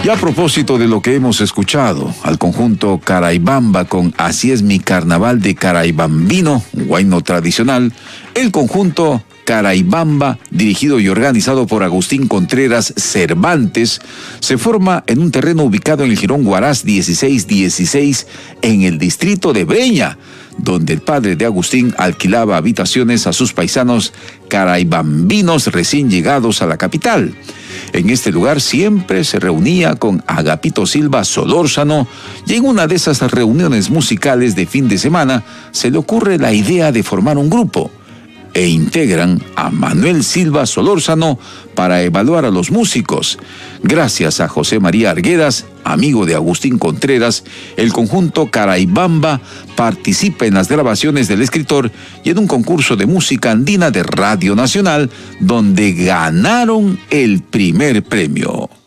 a propósito de lo que hemos escuchado, al conjunto Caraibamba con Así es mi carnaval de Caraibambino, un huayno tradicional, el conjunto Caraibamba, dirigido y organizado por Agustín Contreras Cervantes, se forma en un terreno ubicado en el Jirón Huaraz 1616, en el distrito de Breña, donde el padre de Agustín alquilaba habitaciones a sus paisanos caraibambinos recién llegados a la capital. En este lugar siempre se reunía con Agapito Silva Solórzano, y en una de esas reuniones musicales de fin de semana se le ocurre la idea de formar un grupo, e integran a Manuel Silva Solórzano para evaluar a los músicos. Gracias a José María Arguedas, amigo de Agustín Contreras, el conjunto Caraibamba participa en las grabaciones del escritor y en un concurso de música andina de Radio Nacional, donde ganaron el primer premio.